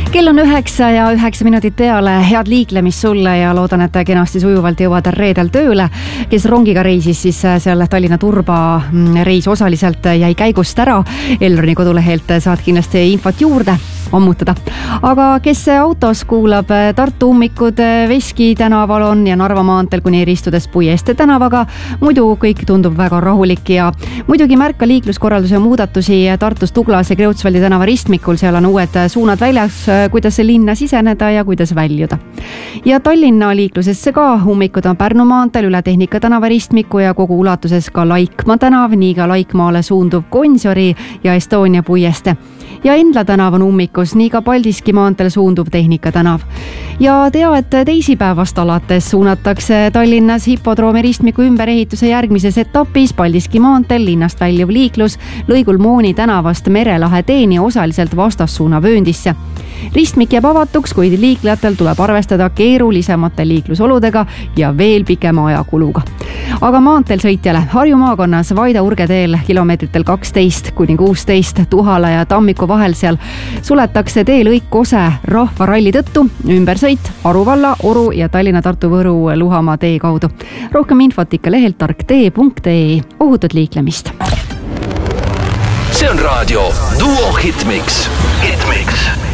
Kell on 9 ja 9 minutit peale. Head liiklemist sulle ja loodan, et kenasti sujuvalt jõuad reedel tööle. Kes rongiga reisis, siis seal Tallinna Turba reis osaliselt jäi käigust ära. Elroni kodulehelt saad kindlasti infot juurde ammutada. Aga kes autos kuulab, Tartu ummikud Veski tänaval on ja Narva maanteel kuni eristudes Puiestee tänavaga. Muidu kõik tundub väga rahulik ja muidugi märka liikluskorralduse muudatusi Tartus Tuglas ja Kreutzwaldi tänava ristmikul. Seal on uued suunad väljas, kuidas linna siseneda ja kuidas väljuda. Ja Tallinna liiklusesse ka ummikud on Pärnu maanteel üle Tehnika tänava ristmiku ja kogu ulatuses ka Laikmaa tänav, nii ka Laikmaale suunduv Gonsiori ja Estonia Puiestee. Ja Endla tänav on ummikus, nii ka Paldiski maanteel suunduv Tehnika tänav. Ja tea, et teisipäevast alates suunatakse Tallinnas hipodroomi ristmiku ümberehituse järgmises etapis Paldiski maanteel linnast väljuv liiklus lõigul Mooni tänavast Merelahe teeni osaliselt vastassuuna vööndisse. Ristmik jääb avatuks, kuid liiklejatel tuleb arvestada keerulisemate liiklusoludega ja veel pikema ajakuluga. Aga maanteel sõitjale Harju maakonnas Vaida-Urge teel kilomeetritel 12 kuni 16 Tuhala ja Tammiku vahel seal suletakse teelõik Kose rahvaralli tõttu ümbersõit Aru valla, Oru ja Tallinna, Tartu, Võru, Luhamaa tee kaudu. Rohkem infot ikka lehelt tarktee.ee. Ohutut liiklemist. See on raadio Duo Hitmix.